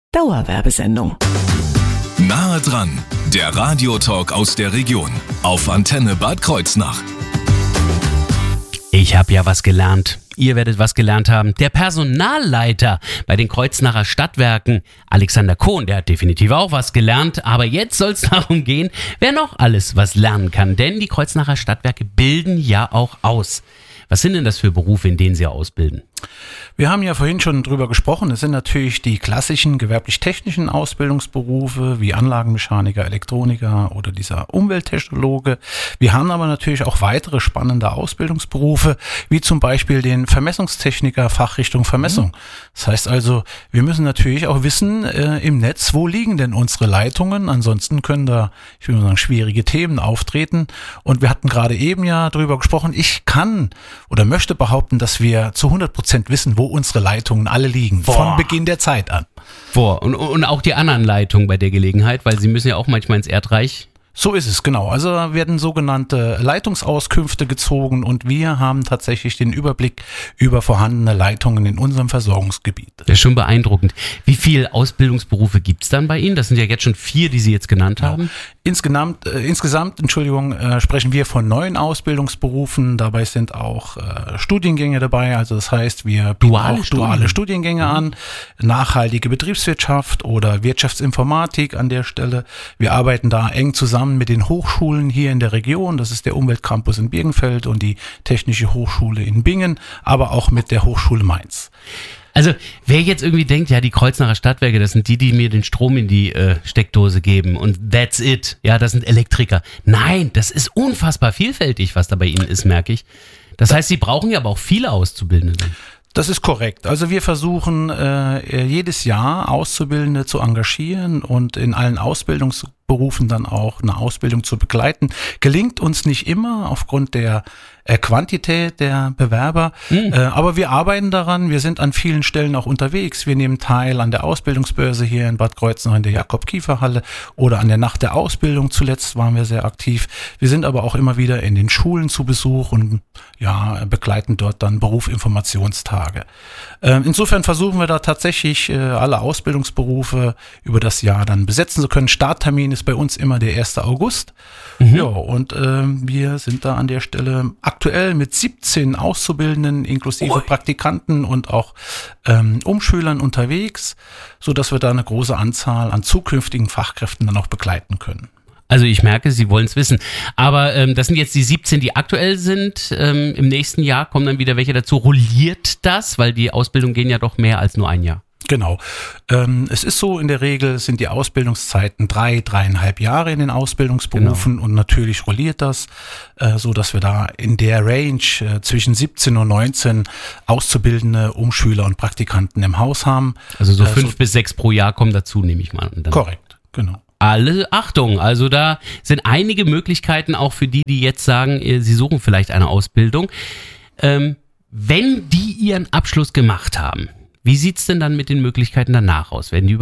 Dauerwerbesendung. Nahe dran, der Radiotalk aus der Region auf Antenne Bad Kreuznach. Ich habe ja was gelernt. Ihr werdet was gelernt haben. Der Personalleiter bei den Kreuznacher Stadtwerken, Alexander Kohn, der hat definitiv auch was gelernt. Aber jetzt soll es darum gehen, wer noch alles was lernen kann. Denn die Kreuznacher Stadtwerke bilden ja auch aus. Was sind denn das für Berufe, in denen sie ausbilden? Wir haben ja vorhin schon drüber gesprochen. Es sind natürlich die klassischen gewerblich-technischen Ausbildungsberufe wie Anlagenmechaniker, Elektroniker oder dieser Umwelttechnologe. Wir haben aber natürlich auch weitere spannende Ausbildungsberufe, wie zum Beispiel den Vermessungstechniker, Fachrichtung Vermessung. Das heißt also, wir müssen natürlich auch wissen im Netz, wo liegen denn unsere Leitungen? Ansonsten können da, ich will mal sagen, schwierige Themen auftreten. Und wir hatten gerade eben ja drüber gesprochen. Ich kann oder möchte behaupten, dass wir zu 100% wissen, wo unsere Leitungen alle liegen, von Beginn der Zeit an. Und auch die anderen Leitungen bei der Gelegenheit, weil sie müssen ja auch manchmal ins Erdreich. So ist es, genau. Also da werden sogenannte Leitungsauskünfte gezogen und wir haben tatsächlich den Überblick über vorhandene Leitungen in unserem Versorgungsgebiet. Das ist schon beeindruckend. Wie viele Ausbildungsberufe gibt es dann bei Ihnen? Das sind ja jetzt schon 4, die Sie jetzt genannt haben. Insgesamt, sprechen wir von 9 Ausbildungsberufen. Dabei sind auch Studiengänge dabei. Also das heißt, wir bieten auch duale Studiengänge an. Nachhaltige Betriebswirtschaft oder Wirtschaftsinformatik an der Stelle. Wir arbeiten da eng zusammen mit den Hochschulen hier in der Region. Das ist der Umweltcampus in Birkenfeld und die Technische Hochschule in Bingen, aber auch mit der Hochschule Mainz. Also wer jetzt irgendwie denkt, ja, die Kreuznacher Stadtwerke, das sind die mir den Strom in die Steckdose geben und that's it. Ja, das sind Elektriker. Nein, das ist unfassbar vielfältig, was da bei Ihnen ist, merke ich. Das heißt, Sie brauchen ja aber auch viele Auszubildende. Das ist korrekt. Also wir versuchen jedes Jahr Auszubildende zu engagieren und in allen Ausbildungsberufen dann auch eine Ausbildung zu begleiten. Gelingt uns nicht immer aufgrund der Quantität der Bewerber, aber wir arbeiten daran. Wir sind an vielen Stellen auch unterwegs. Wir nehmen teil an der Ausbildungsbörse hier in Bad Kreuznach in der Jakob-Kiefer-Halle oder an der Nacht der Ausbildung. Zuletzt waren wir sehr aktiv. Wir sind aber auch immer wieder in den Schulen zu Besuch und begleiten dort dann Berufinformationstage. Insofern versuchen wir da tatsächlich alle Ausbildungsberufe über das Jahr dann besetzen zu können. Starttermin ist bei uns immer der 1. August. Ja, und wir sind da an der Stelle aktuell mit 17 Auszubildenden inklusive Praktikanten und auch Umschülern unterwegs, sodass wir da eine große Anzahl an zukünftigen Fachkräften dann auch begleiten können. Also ich merke, Sie wollen es wissen. Aber das sind jetzt die 17, die aktuell sind. Im nächsten Jahr kommen dann wieder welche dazu. Rolliert das? Weil die Ausbildungen gehen ja doch mehr als nur ein Jahr. Genau. Es ist so, in der Regel sind die Ausbildungszeiten 3,5 Jahre in den Ausbildungsberufen und natürlich rolliert das, so dass wir da in der Range zwischen 17 und 19 Auszubildende, Umschüler und Praktikanten im Haus haben. Also so 5 bis 6 pro Jahr kommen dazu, nehme ich mal an. Korrekt, genau. Alle Achtung, also da sind einige Möglichkeiten auch für die jetzt sagen, sie suchen vielleicht eine Ausbildung. Wenn die ihren Abschluss gemacht haben, wie sieht es denn dann mit den Möglichkeiten danach aus? Werden die